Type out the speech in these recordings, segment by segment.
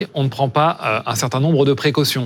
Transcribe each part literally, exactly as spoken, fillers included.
on ne prend pas euh, un certain nombre de précautions.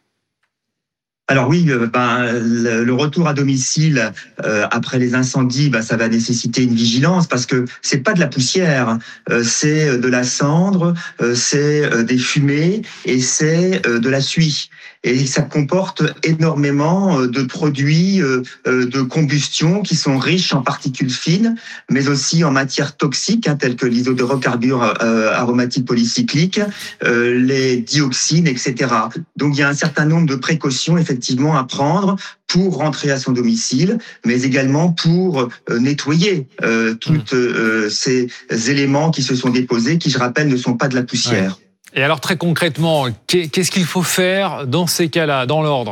Alors oui, euh, ben, le, le retour à domicile euh, après les incendies, ben, ça va nécessiter une vigilance parce que c'est pas de la poussière, euh, c'est de la cendre, euh, c'est euh, des fumées et c'est euh, de la suie. Et ça comporte énormément de produits euh, de combustion qui sont riches en particules fines, mais aussi en matières toxiques hein, telles que l'isodorocarbure euh, aromatique polycyclique, euh, les dioxines, et cetera. Donc il y a un certain nombre de précautions effectivement à prendre pour rentrer à son domicile, mais également pour euh, nettoyer euh, tous euh, ces éléments qui se sont déposés, qui je rappelle ne sont pas de la poussière. Ouais. Et alors très concrètement, qu'est-ce qu'il faut faire dans ces cas-là, dans l'ordre ?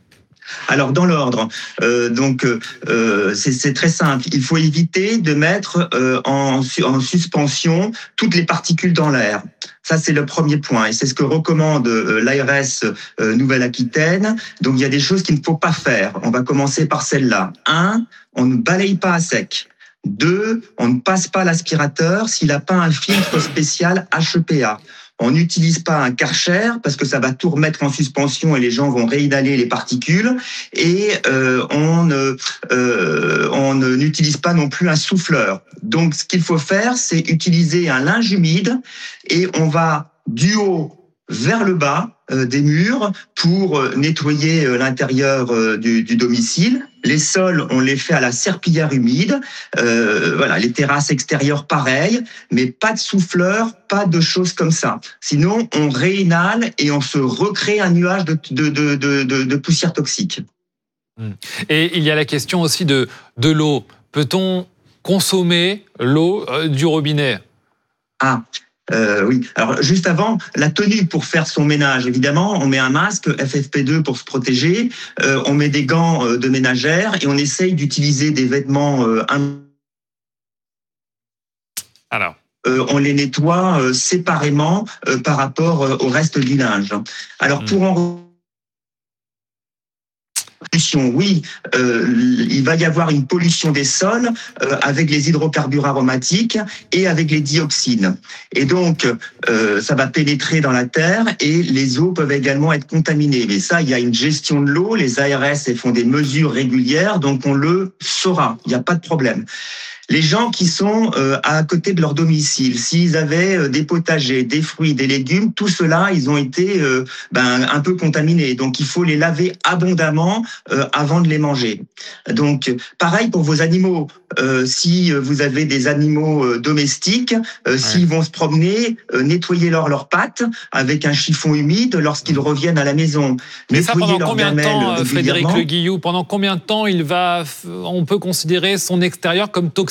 Alors dans l'ordre, euh, donc euh, c'est, c'est très simple. Il faut éviter de mettre euh, en, en suspension toutes les particules dans l'air. Ça c'est le premier point et c'est ce que recommande euh, l'A R S euh, Nouvelle-Aquitaine. Donc il y a des choses qu'il ne faut pas faire. On va commencer par celle-là. Un, on ne balaye pas à sec. Deux, on ne passe pas l'aspirateur s'il n'a pas un filtre spécial H E P A. On n'utilise pas un Karcher parce que ça va tout remettre en suspension et les gens vont réinhaler les particules. Et euh, on ne, euh, on ne, n'utilise pas non plus un souffleur. Donc, ce qu'il faut faire, c'est utiliser un linge humide et on va du haut vers le bas euh, des murs pour euh, nettoyer euh, l'intérieur euh, du, du domicile. Les sols, on les fait à la serpillière humide. Euh, voilà, les terrasses extérieures, pareil, mais pas de souffleur, pas de choses comme ça. Sinon, on réinhale et on se recrée un nuage de, de, de, de, de, de poussière toxique. Et il y a la question aussi de, de l'eau. Peut-on consommer l'eau euh, du robinet ? Ah. Euh, oui. Alors juste avant, la tenue pour faire son ménage, évidemment, on met un masque F F P deux pour se protéger, euh, on met des gants euh, de ménagère et on essaye d'utiliser des vêtements. Euh, un... Alors. Euh, on les nettoie euh, séparément euh, par rapport euh, au reste du linge. Alors pour en oui, euh, il va y avoir une pollution des sols euh, avec les hydrocarbures aromatiques et avec les dioxines. Et donc, euh, ça va pénétrer dans la terre et les eaux peuvent également être contaminées. Mais ça, il y a une gestion de l'eau, les A R S font des mesures régulières, donc on le saura, il n'y a pas de problème. Les gens qui sont euh, à côté de leur domicile, s'ils avaient euh, des potagers, des fruits, des légumes, tout cela, ils ont été euh, ben, un peu contaminés. Donc, il faut les laver abondamment euh, avant de les manger. Donc, pareil pour vos animaux. Euh, si vous avez des animaux euh, domestiques, euh, ouais. S'ils vont se promener, euh, nettoyez-leur leurs pattes avec un chiffon humide lorsqu'ils reviennent à la maison. Mais ça, pendant combien de temps, Frédéric Le Guillou, pendant combien de temps il va, on peut considérer son extérieur comme toxique ?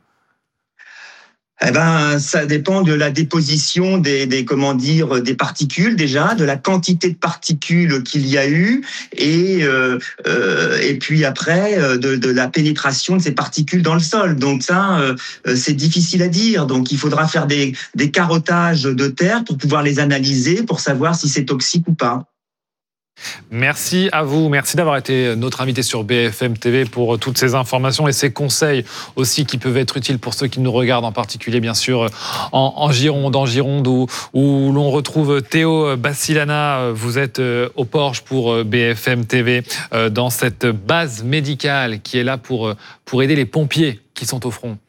Eh ben, ça dépend de la déposition des, des, comment dire, des particules déjà, de la quantité de particules qu'il y a eu, et euh, euh, et puis après de, de la pénétration de ces particules dans le sol. Donc ça, euh, c'est difficile à dire. Donc il faudra faire des, des carottages de terre pour pouvoir les analyser, pour savoir si c'est toxique ou pas. Merci à vous, merci d'avoir été notre invité sur B F M T V pour toutes ces informations et ces conseils aussi qui peuvent être utiles pour ceux qui nous regardent, en particulier bien sûr en, en Gironde, en Gironde où, où l'on retrouve Théo Bassilana. Vous êtes au Porche pour B F M T V dans cette base médicale qui est là pour, pour aider les pompiers qui sont au front.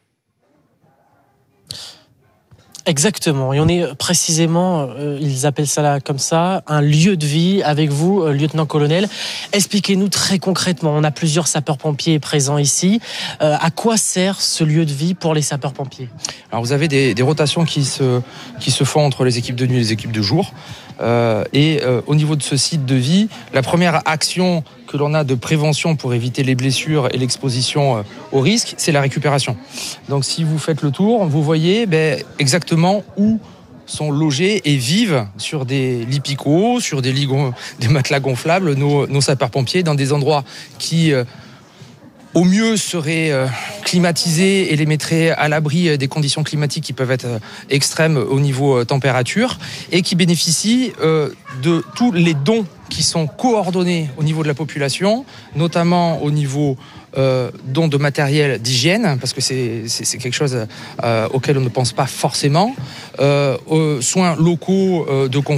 Exactement, et on est précisément, euh, ils appellent ça là comme ça, un lieu de vie avec vous, euh, lieutenant-colonel. Expliquez-nous très concrètement, on a plusieurs sapeurs-pompiers présents ici. Euh, à quoi sert ce lieu de vie pour les sapeurs-pompiers ? Alors vous avez des, des rotations qui se, qui se font entre les équipes de nuit et les équipes de jour. Euh, et euh, au niveau de ce site de vie, la première action que l'on a de prévention pour éviter les blessures et l'exposition euh, au risque, c'est la récupération. Donc si vous faites le tour, vous voyez ben, exactement où sont logés et vivent sur des lits picots, sur des, lits gon- des matelas gonflables, nos, nos sapeurs-pompiers, dans des endroits qui... Euh, au mieux seraient euh, climatisés et les mettraient à l'abri des conditions climatiques qui peuvent être euh, extrêmes au niveau euh, température et qui bénéficient euh, de tous les dons qui sont coordonnés au niveau de la population, notamment au niveau euh, dons de matériel d'hygiène, parce que c'est, c'est, c'est quelque chose euh, auquel on ne pense pas forcément, euh, aux soins locaux euh, de confort,